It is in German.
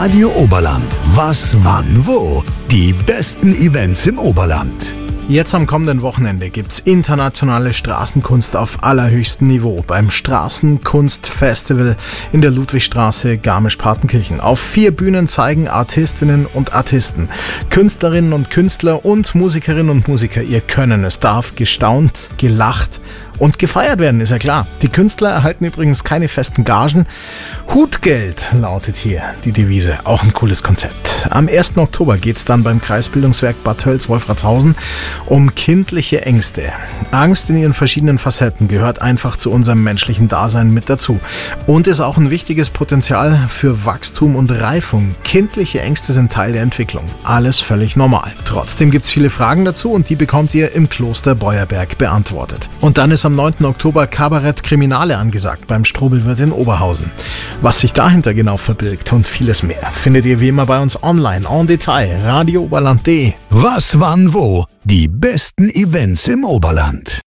Radio Oberland. Was, wann, wo? Die besten Events im Oberland. Jetzt am kommenden Wochenende gibt's internationale Straßenkunst auf allerhöchstem Niveau beim Straßenkunstfestival in der Ludwigstraße Garmisch-Partenkirchen. Auf 4 Bühnen zeigen Artistinnen und Artisten, Künstlerinnen und Künstler und Musikerinnen und Musiker ihr Können. Es darf gestaunt, gelacht und gefeiert werden, ist ja klar. Die Künstler erhalten übrigens keine festen Gagen. Hutgeld lautet hier die Devise. Auch ein cooles Konzept. Am 1. Oktober geht's dann beim Kreisbildungswerk Bad Tölz-Wolfratshausen um kindliche Ängste. Angst in ihren verschiedenen Facetten gehört einfach zu unserem menschlichen Dasein mit dazu und ist auch ein wichtiges Potenzial für Wachstum und Reifung. Kindliche Ängste sind Teil der Entwicklung. Alles völlig normal. Trotzdem gibt's viele Fragen dazu und die bekommt ihr im Kloster Beuerberg beantwortet. Und dann ist am 9. Oktober Kabarett Kriminale angesagt beim Strobelwirt in Oberhausen. Was sich dahinter genau verbirgt und vieles mehr findet ihr wie immer bei uns online en Detail, radiooberland.de. Was, wann, wo? Die besten Events im Oberland.